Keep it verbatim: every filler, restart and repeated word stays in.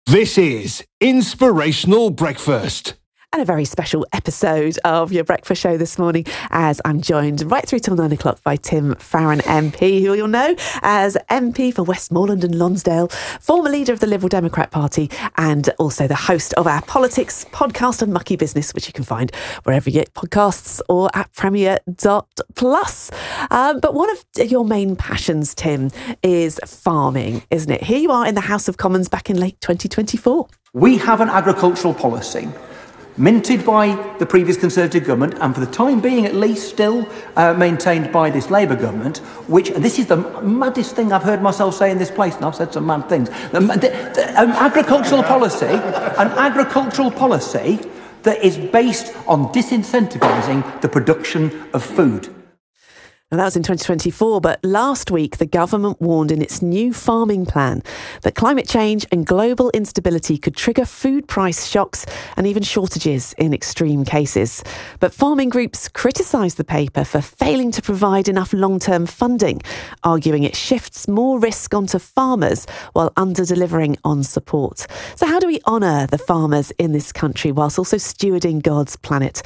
This is Inspirational Breakfast. And a very special episode of your breakfast show this morning, as I'm joined right through till nine o'clock by Tim Farron M P, who you'll know as M P for Westmoreland and Lonsdale, former leader of the Liberal Democrat Party, and also the host of our politics podcast of Mucky Business, which you can find wherever you get podcasts or at premier dot plus. Um, but one of your main passions, Tim, is farming, isn't it? Here you are in the House of Commons back in late twenty twenty-four. We have an agricultural policy minted by the previous Conservative government, and for the time being at least still uh, maintained by this Labour government, which, and this is the maddest thing I've heard myself say in this place, and I've said some mad things, the, the, the, an agricultural policy, an agricultural policy that is based on disincentivising the production of food. Now, that was in twenty twenty-four, but last week the government warned in its new farming plan that climate change and global instability could trigger food price shocks and even shortages in extreme cases. But farming groups criticised the paper for failing to provide enough long-term funding, arguing it shifts more risk onto farmers while under-delivering on support. So how do we honour the farmers in this country whilst also stewarding God's planet?